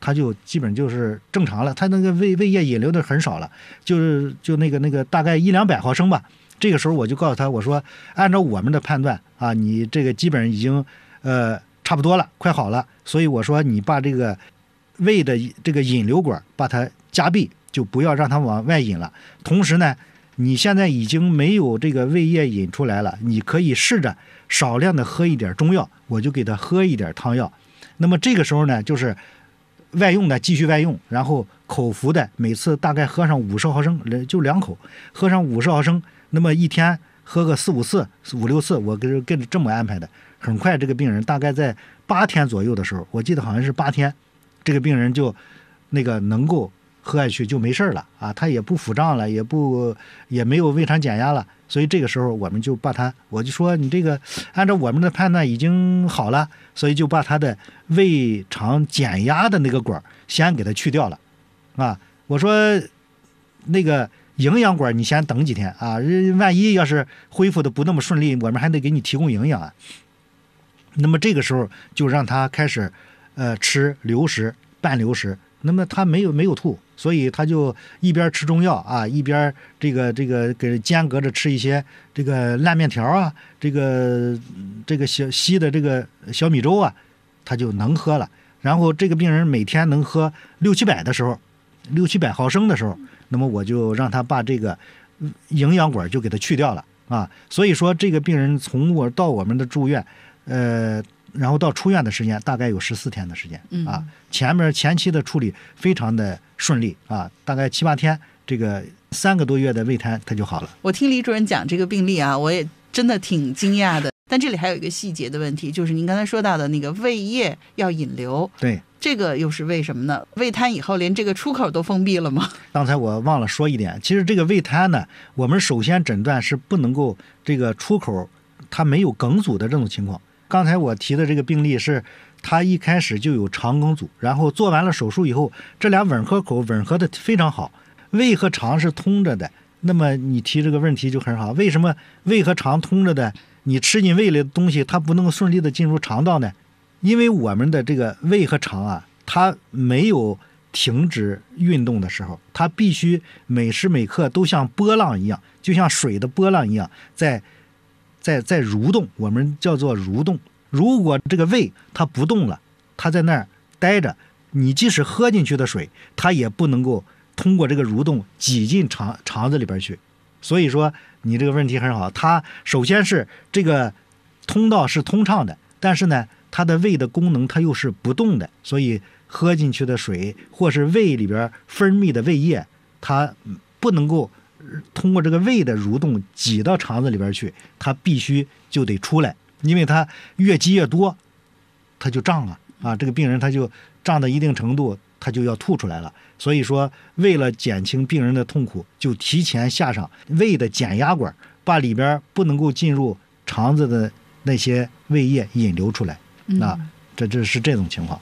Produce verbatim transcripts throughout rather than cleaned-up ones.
他就基本就是正常了，他那个胃胃液引流的很少了，就是就那个那个大概一两百毫升吧。这个时候我就告诉他，我说按照我们的判断啊，你这个基本已经呃差不多了，快好了，所以我说你把这个胃的这个引流管把它夹闭，就不要让它往外引了。同时呢，你现在已经没有这个胃液引出来了，你可以试着少量的喝一点中药，我就给他喝一点汤药。那么这个时候呢，就是外用的继续外用，然后口服的每次大概喝上五十毫升，就两口，喝上五十毫升，那么一天喝个四五次、五六次，我跟跟着这么安排的。很快这个病人大概在八天左右的时候，我记得好像是八天，这个病人就那个能够喝下去就没事了啊，他也不腹胀了，也不也没有胃肠减压了。所以这个时候我们就把他，我就说你这个按照我们的判断已经好了，所以就把他的胃肠减压的那个管先给他去掉了啊。我说那个营养管你先等几天啊，万一要是恢复的不那么顺利，我们还得给你提供营养啊。那么这个时候就让他开始呃吃流食、半流食，那么他没有没有吐，所以他就一边吃中药啊，一边这个这个给间隔着吃一些这个烂面条啊，这个这个小稀的这个小米粥啊，他就能喝了。然后这个病人每天能喝六七百的时候，六七百毫升的时候，那么我就让他把这个营养管就给他去掉了啊。所以说这个病人从我到我们的住院，呃。然后到出院的时间大概有十四天的时间啊，前面前期的处理非常的顺利啊，大概七八天，这个三个多月的胃瘫它就好了。 我听李主任讲这个病例啊，我也真的挺惊讶的。但这里还有一个细节的问题，就是您刚才说到的那个胃液要引流， 对， 这个又是为什么呢？胃瘫以后连这个出口都封闭了吗？ 刚才我忘了说一点，其实这个胃瘫呢，我们首先诊断是不能够这个出口它没有梗阻的这种情况。刚才我提的这个病例是他一开始就有肠梗阻，然后做完了手术以后，这俩吻合口吻合的非常好，胃和肠是通着的。那么你提这个问题就很好，为什么胃和肠通着的，你吃进胃里的东西它不能够顺利的进入肠道呢？因为我们的这个胃和肠啊，它没有停止运动的时候，它必须每时每刻都像波浪一样，就像水的波浪一样在在在蠕动，我们叫做蠕动。如果这个胃它不动了，它在那儿待着，你即使喝进去的水，它也不能够通过这个蠕动挤进肠肠子里边去。所以说你这个问题很好，它首先是这个通道是通畅的，但是呢，它的胃的功能它又是不动的，所以喝进去的水或是胃里边分泌的胃液，它不能够通过这个胃的蠕动挤到肠子里边去，它必须就得出来，因为它越积越多，它就胀了啊！这个病人他就胀到一定程度，他就要吐出来了。所以说，为了减轻病人的痛苦，就提前下上胃的减压管，把里边不能够进入肠子的那些胃液引流出来。 嗯、 啊，这这是这种情况。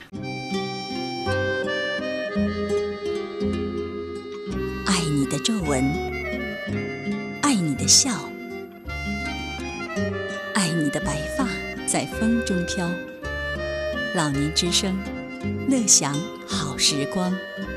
爱你的皱纹，爱你的笑，爱你的白发在风中飘。老年之声，乐享好时光。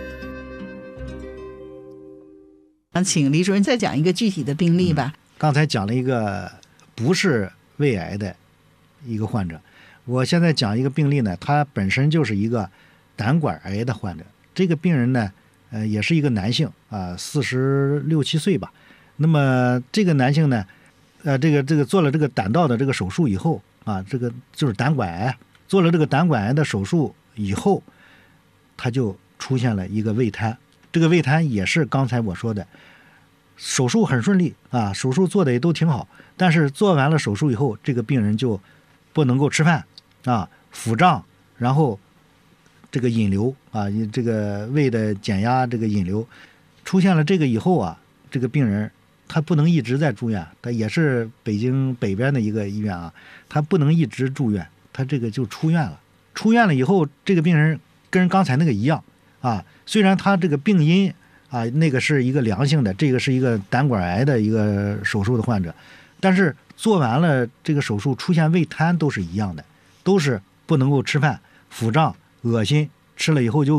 请李主任再讲一个具体的病例吧。 嗯、刚才讲了一个不是胃癌的一个患者，我现在讲一个病例呢，他本身就是一个胆管癌的患者。这个病人呢，呃，也是一个男性啊，四十六七岁吧。那么这个男性呢，呃，这个这个做了这个胆道的这个手术以后啊，这个就是胆管癌，做了这个胆管癌的手术以后，他就出现了一个胃瘫。这个胃瘫也是刚才我说的，手术很顺利啊，手术做的也都挺好，但是做完了手术以后，这个病人就不能够吃饭啊，腹胀，然后这个引流啊，这个胃的减压，这个引流出现了这个以后啊，这个病人他不能一直在住院，他也是北京北边的一个医院啊，他不能一直住院，他这个就出院了。出院了以后，这个病人跟刚才那个一样啊，虽然他这个病因啊，那个是一个良性的，这个是一个胆管癌的一个手术的患者，但是做完了这个手术出现胃瘫都是一样的，都是不能够吃饭，腹胀、恶心，吃了以后就